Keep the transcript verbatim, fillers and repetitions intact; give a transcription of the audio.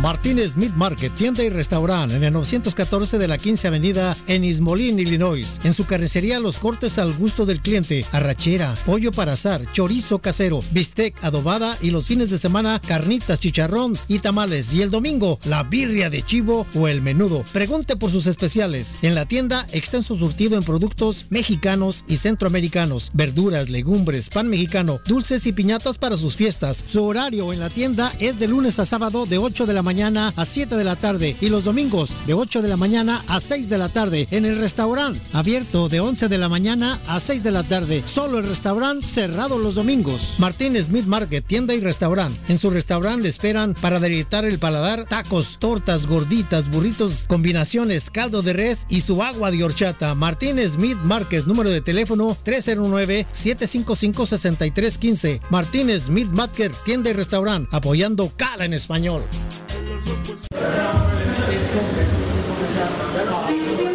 Martínez Meat Market, tienda y restaurante en el novecientos catorce de la quince Avenida en East Moline, Illinois. En su carnicería, los cortes al gusto del cliente, arrachera, pollo para asar, chorizo casero, bistec, adobada y los fines de semana, carnitas, chicharrón y tamales. Y el domingo, la birria de chivo o el menudo. Pregunte por sus especiales. En la tienda, extenso surtido en productos mexicanos y centroamericanos, verduras, legumbres, pan mexicano, dulces y piñatas para sus fiestas. Su horario en la tienda es de lunes a sábado de ocho de la mañana a siete de la tarde y los domingos de ocho de la mañana a seis de la tarde. En el restaurante, abierto de once de la mañana a seis de la tarde. Solo el restaurante cerrado los domingos. Martínez Meat Market, tienda y restaurante. En su restaurante le esperan para deleitar el paladar tacos, tortas, gorditas, burritos, combinaciones, caldo de res y su agua de horchata. Martínez Meat Market, número de teléfono tres cero nueve, siete cinco cinco, seis tres uno cinco. Martínez Meat Market, tienda y restaurante, apoyando Cala en español.